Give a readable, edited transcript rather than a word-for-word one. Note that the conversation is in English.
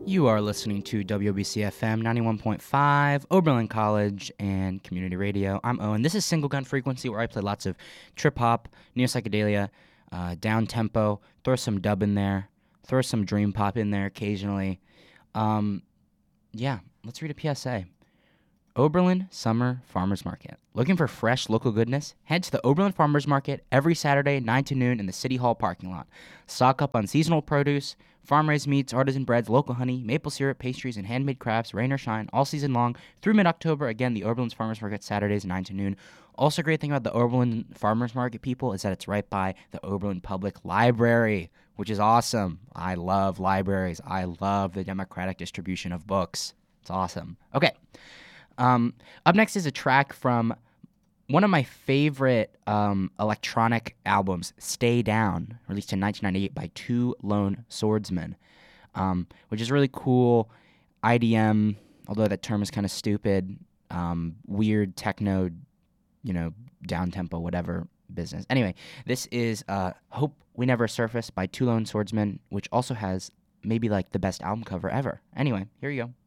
You are listening to WBC FM 91.5, Oberlin College and Community Radio. I'm Owen. This is Single Gun Frequency, where I play lots of trip hop, neo psychedelia, down tempo, throw some dub in there, throw some dream pop in there occasionally. Let's read a PSA. Oberlin Summer Farmers Market. Looking for fresh local goodness? Head to the Oberlin Farmers Market every Saturday, 9 to noon in the City Hall parking lot. Stock up on seasonal produce, farm-raised meats, artisan breads, local honey, maple syrup, pastries, and handmade crafts, rain or shine, all season long through mid-October. Again, the Oberlin Farmers Market, Saturdays, 9 to noon. Also, great thing about the Oberlin Farmers Market, people, is that it's right by the Oberlin Public Library, which is awesome. I love libraries. I love the democratic distribution of books. It's awesome. Okay. Up next is a track from one of my favorite electronic albums, Stay Down, released in 1998 by Two Lone Swordsmen, which is really cool IDM, although that term is kind of stupid, weird techno, down-tempo, whatever business. Anyway, this is Hope We Never Surface by Two Lone Swordsmen, which also has maybe like the best album cover ever. Anyway, here you go.